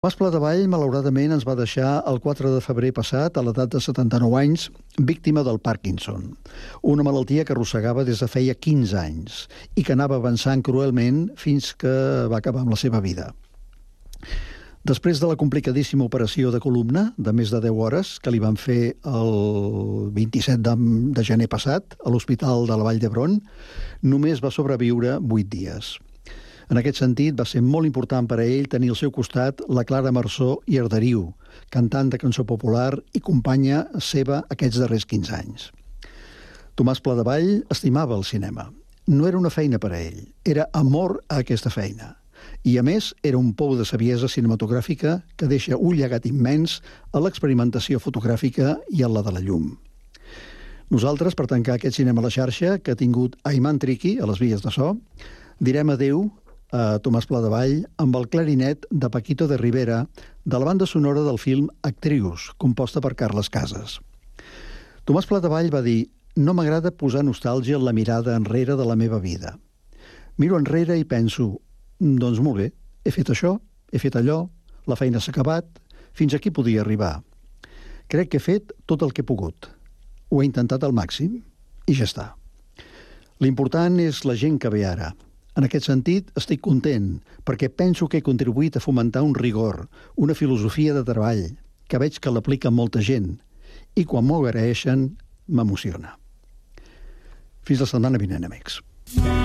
Tomàs Platavall, malauradament, ens va deixar el 4 de febrer passat, a l'edat de 79 anys, víctima del Parkinson, una malaltia que arrossegava des de feia 15 anys i que anava avançant cruelment fins que va acabar amb la seva vida. Després de la complicadíssima operació de columna de més de 10 hores que li van fer el 27 de gener passat a l'Hospital de la Vall d'Hebron, només va sobreviure 8 dies. En aquest sentit, va ser molt important per a ell tenir al seu costat la Clara Marsó i Arderiu, cantant de cançó popular i companya seva aquests darrers 15 anys. Tomàs Platavall estimava el cinema. No era una feina per a ell, era amor a aquesta feina. I, a més, era un pou de saviesa cinematogràfica que deixa un llegat immens a l'experimentació fotogràfica i a la de la llum. Nosaltres, per tancar aquest cinema a la xarxa, que ha tingut Ayman Triqui a les vies de so, direm adeu a Tomàs Platavall amb el clarinet de Paquito de Rivera de la banda sonora del film Actrius, composta per Carles Casas. Tomàs Platavall va dir: «No m'agrada posar nostàlgia en la mirada enrere de la meva vida. Miro enrere i penso, doncs molt bé, he fet això, he fet allò, la feina s'ha acabat, fins aquí podia arribar. Crec que he fet tot el que he pogut. Ho he intentat al màxim i ja està. L'important és la gent que ve ara. En aquest sentit, estic content, perquè penso que he contribuït a fomentar un rigor, una filosofia de treball, que veig que l'aplica molta gent, i quan m'ho agraeixen, m'emociona». Fins la setmana vinent, amics.